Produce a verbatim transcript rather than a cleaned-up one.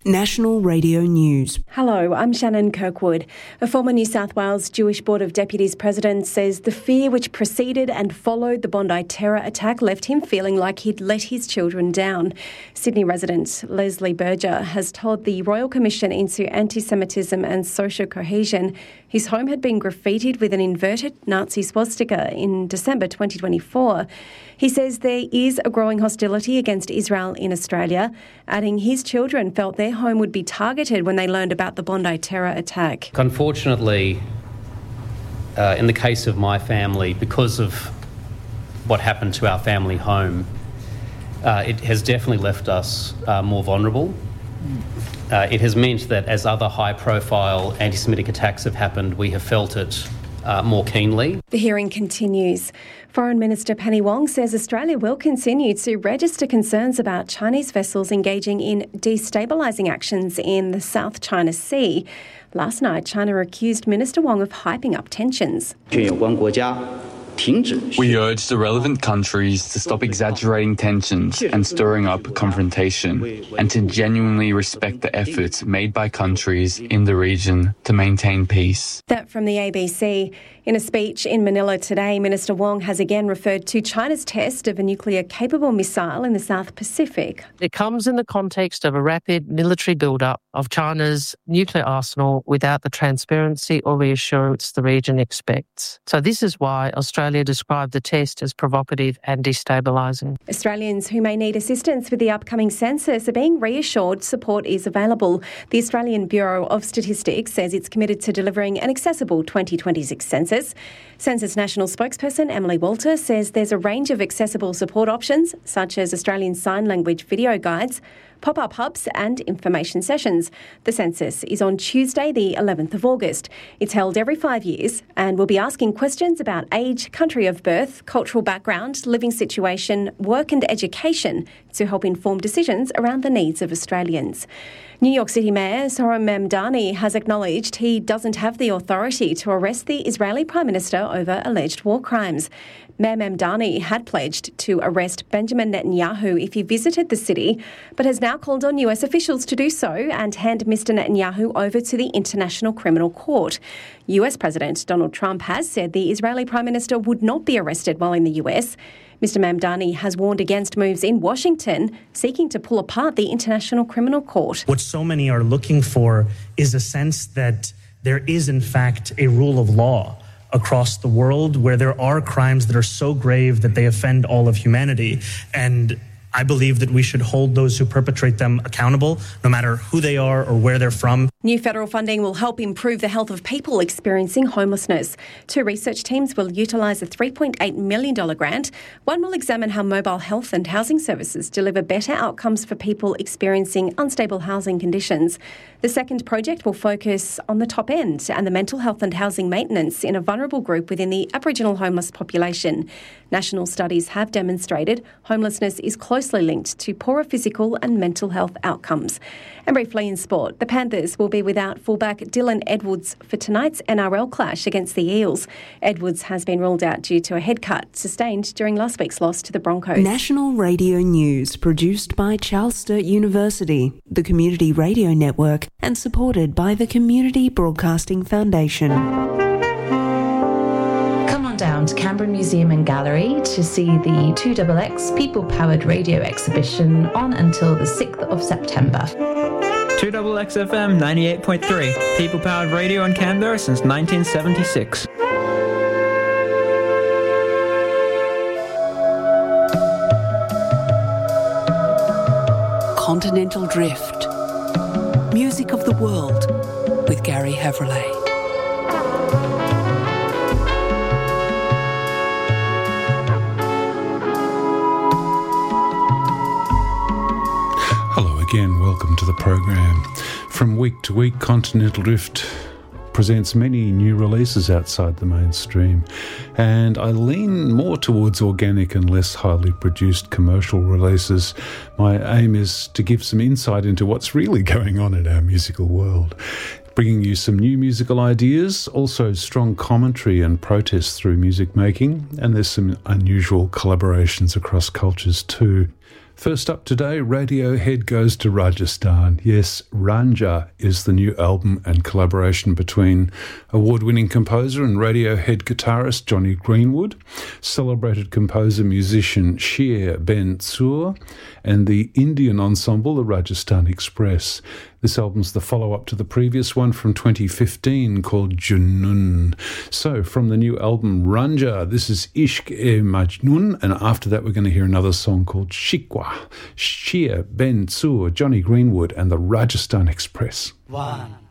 National Radio News. Hello, I'm Shannon Kirkwood. A former New South Wales Jewish Board of Deputies president says the fear which preceded and followed the Bondi terror attack left him feeling like he'd let his children down. Sydney resident Leslie Berger has told the Royal Commission into Anti-Semitism and Social Cohesion his home had been graffitied with an inverted Nazi swastika in December twenty twenty-four. He says there is a growing hostility against Israel in Australia, adding his children felt their home would be targeted when they learned about the Bondi terror attack. Unfortunately, uh, in the case of my family, because of what happened to our family home, uh, it has definitely left us uh, more vulnerable. Uh, it has meant that as other high-profile anti-Semitic attacks have happened, we have felt it uh, more keenly. The hearing continues. Foreign Minister Penny Wong says Australia will continue to register concerns about Chinese vessels engaging in destabilising actions in the South China Sea. Last night, China accused Minister Wong of hyping up tensions. We urge the relevant countries to stop exaggerating tensions and stirring up confrontation, and to genuinely respect the efforts made by countries in the region to maintain peace. That from the A B C. In a speech in Manila today, Minister Wong has again referred to China's test of a nuclear-capable missile in the South Pacific. It comes in the context of a rapid military build-up of China's nuclear arsenal without the transparency or reassurance the region expects. So this is why Australia described the test as provocative and destabilising. Australians who may need assistance with the upcoming census are being reassured support is available. The Australian Bureau of Statistics says it's committed to delivering an accessible twenty twenty-six census. Census National spokesperson Emily Walter says there's a range of accessible support options, such as Australian Sign Language video guides, pop-up hubs and information sessions. The census is on Tuesday, the eleventh of August. It's held every five years and will be asking questions about age, country of birth, cultural background, living situation, work and education to help inform decisions around the needs of Australians. New York City Mayor Zohran Mamdani has acknowledged he doesn't have the authority to arrest the Israeli Prime Minister over alleged war crimes. Mayor Mamdani had pledged to arrest Benjamin Netanyahu if he visited the city, but has now called on U S officials to do so and hand Mister Netanyahu over to the International Criminal Court. U S President Donald Trump has said the Israeli Prime Minister would not be arrested while in the U S. Mister Mamdani has warned against moves in Washington seeking to pull apart the International Criminal Court. What so many are looking for is a sense that there is, in fact, a rule of law across the world where there are crimes that are so grave that they offend all of humanity. And I believe that we should hold those who perpetrate them accountable, no matter who they are or where they're from. New federal funding will help improve the health of people experiencing homelessness. Two research teams will utilise a three point eight million dollars grant. One will examine how mobile health and housing services deliver better outcomes for people experiencing unstable housing conditions. The second project will focus on the top end and the mental health and housing maintenance in a vulnerable group within the Aboriginal homeless population. National studies have demonstrated homelessness is closely linked to poorer physical and mental health outcomes. And briefly in sport, the Panthers will be without fullback Dylan Edwards for tonight's N R L clash against the Eels. Edwards has been ruled out due to a head cut sustained during last week's loss to the Broncos. National Radio News, produced by Charles Sturt University, the Community Radio Network, and supported by the Community Broadcasting Foundation. Come on down to Canberra Museum and Gallery to see the two X X People-Powered Radio exhibition on until the sixth of September. two X X F M ninety-eight point three, People-Powered Radio in Canberra since nineteen seventy-six. Continental Drift. Music of the World with Gary Havrillay. Hello again, welcome to the program. From week to week, Continental Drift presents many new releases outside the mainstream, and I lean more towards organic and less highly produced commercial releases. My aim is to give some insight into what's really going on in our musical world, bringing you some new musical ideas, also strong commentary and protest through music making, and there's some unusual collaborations across cultures too. First up today, Radiohead goes to Rajasthan. Yes, Ranja is the new album and collaboration between award-winning composer and Radiohead guitarist Jonny Greenwood, celebrated composer musician Sher Ben Tzur, and the Indian ensemble the Rajasthan Express. This album's the follow-up to the previous one from twenty fifteen called Junoon. So, from the new album Ranja, this is Ishq-e Majnoon, and after that we're going to hear another song called Shikwa. Sher Ben Tzur, Jonny Greenwood and the Rajasthan Express. One.